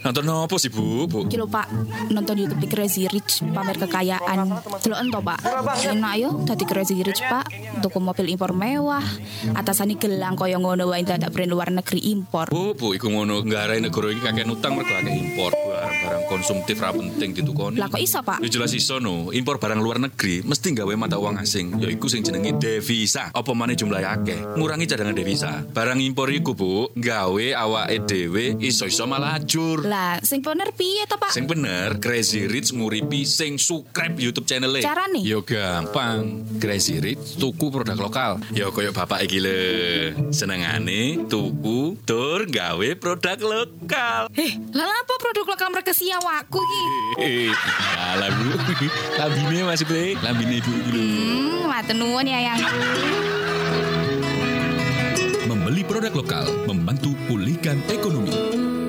Nonton apa sih, Bu? Iki lho Pak, nonton YouTube Crazy Rich pamer kekayaan. Deloken to Pak. Enak yo dadi Crazy Rich Pak, tuku mobil impor mewah. Atasane gelang kaya ngono wae dadak brand luar negeri impor. Bu, iku ngono nggarai negara iki kakek utang mergo akeh impor barang konsumtif ra penting ditukoni. Lah kok iso Pak? Ya jelas iso no, impor barang luar negeri mesti gawe mata uang asing, yaiku sing jenenge devisa. Apa maneh jumlahe akeh, ngurangi cadangan devisa. Barang impor iku, Bu, gawe awake dhewe iso-iso malah ajur. Lah, sing bener piye to Pak? Sing bener, Crazy Rich nguripi sing subscribe YouTube channel-e. Carane? Yo gampang. Crazy Rich tuku produk lokal. Yo koyo bapak iki lho. Senengane tuku tur gawe produk lokal. Lah apa produk lokal mereka si awakku iki? Alah Bu. Lambine maksudnya, lambine Ibu iki lho. Matur nuwun ya yang. Membeli produk lokal membantu pulihkan ekonomi.